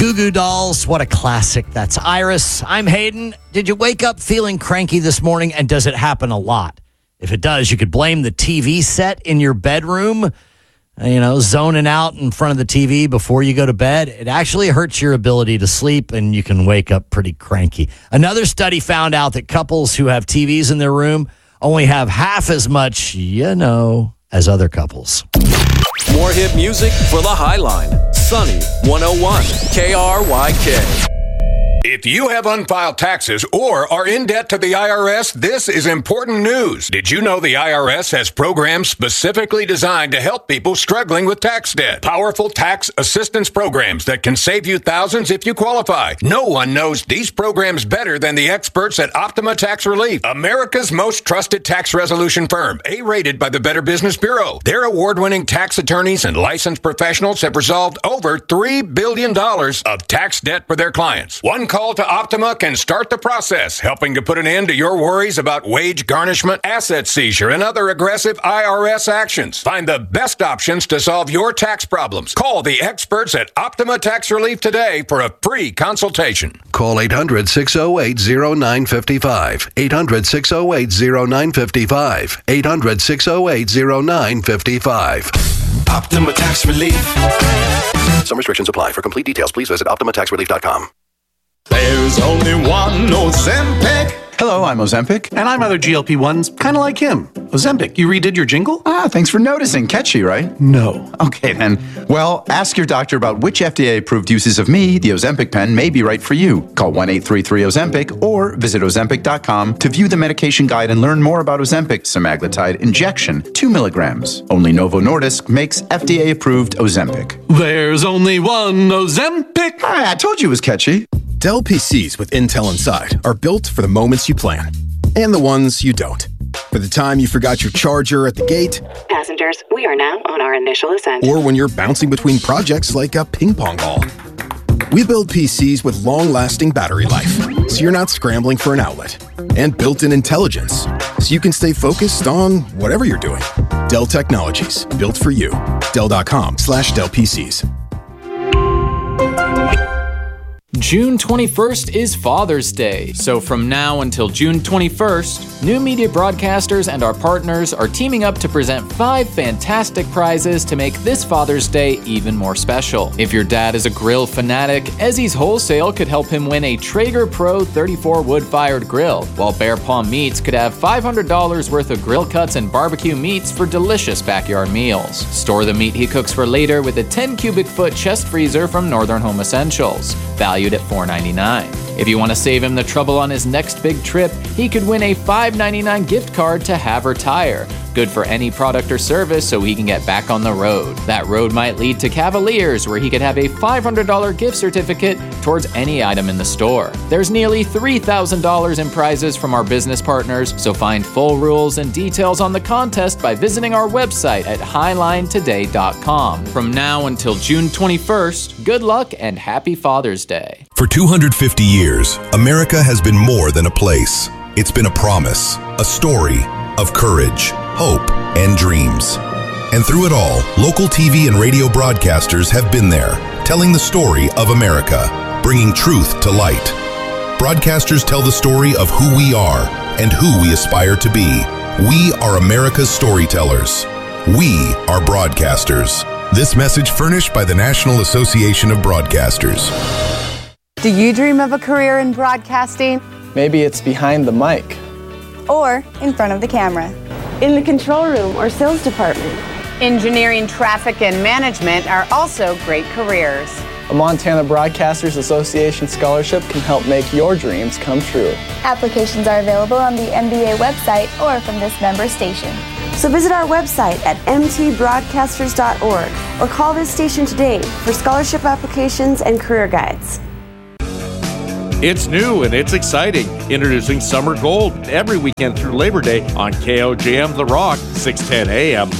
Goo Goo Dolls, what a classic. That's Iris. I'm Hayden. Did you wake up feeling cranky this morning, and does it happen a lot? If it does, you could blame the TV set in your bedroom, zoning out in front of the TV before you go to bed. It actually hurts your ability to sleep, and you can wake up pretty cranky. Another study found out that couples who have TVs in their room only have half as much, as other couples. More hit music for the Highline. Sunny 101 KRYK. If you have unfiled taxes or are in debt to the IRS, this is important news. Did you know the IRS has programs specifically designed to help people struggling with tax debt? Powerful tax assistance programs that can save you thousands if you qualify. No one knows these programs better than the experts at Optima Tax Relief, America's most trusted tax resolution firm, A-rated by the Better Business Bureau. Their award-winning tax attorneys and licensed professionals have resolved over $3 billion of tax debt for their clients. One call to Optima can start the process, helping to put an end to your worries about wage garnishment, asset seizure, and other aggressive IRS actions. Find the best options to solve your tax problems. Call the experts at Optima Tax Relief today for a free consultation. Call 800-608-0955. 800-608-0955. 800-608-0955. Optima Tax Relief. Some restrictions apply. For complete details, please visit OptimaTaxRelief.com. There's only one Ozempic. Hello, I'm Ozempic. And I'm other GLP-1s, kind of like him. Ozempic, you redid your jingle? Thanks for noticing. Catchy, right? No. Okay, then. Well, ask your doctor about which FDA-approved uses of me, the Ozempic pen, may be right for you. Call 1-833-OZEMPIC or visit Ozempic.com to view the medication guide and learn more about Ozempic semaglutide injection, 2 milligrams. Only Novo Nordisk makes FDA-approved Ozempic. There's only one Ozempic. I told you it was catchy. Dell PCs with Intel inside are built for the moments you plan and the ones you don't. For the time you forgot your charger at the gate. Passengers, we are now on our initial ascent. Or when you're bouncing between projects like a ping pong ball. We build PCs with long-lasting battery life, so you're not scrambling for an outlet. And built-in intelligence, so you can stay focused on whatever you're doing. Dell Technologies, built for you. Dell.com/Dell PCs. June 21st is Father's Day, so from now until June 21st, New Media Broadcasters and our partners are teaming up to present 5 fantastic prizes to make this Father's Day even more special. If your dad is a grill fanatic, Ezzy's Wholesale could help him win a Traeger Pro 34 wood-fired grill, while Bear Paw Meats could have $500 worth of grill cuts and barbecue meats for delicious backyard meals. Store the meat he cooks for later with a 10 cubic foot chest freezer from Northern Home Essentials, valued at $4.99. If you want to save him the trouble on his next big trip, he could win a $5.99 gift card to Haver Tire, good for any product or service so he can get back on the road. That road might lead to Cavaliers, where he could have a $500 gift certificate towards any item in the store. There's nearly $3,000 in prizes from our business partners, so find full rules and details on the contest by visiting our website at highlinetoday.com. From now until June 21st, good luck and happy Father's Day. For 250 years, America has been more than a place. It's been a promise, a story of courage, hope, and dreams. And through it all, local TV and radio broadcasters have been there, telling the story of America, bringing truth to light. Broadcasters tell the story of who we are and who we aspire to be. We are America's storytellers. We are broadcasters. This message furnished by the National Association of Broadcasters. Do you dream of a career in broadcasting? Maybe it's behind the mic. Or in front of the camera. In the control room or sales department. Engineering, traffic, and management are also great careers. A Montana Broadcasters Association scholarship can help make your dreams come true. Applications are available on the MBA website or from this member station. So visit our website at mtbroadcasters.org or call this station today for scholarship applications and career guides. It's new and it's exciting. Introducing Summer Gold every weekend through Labor Day on KOJM The Rock, 610 AM.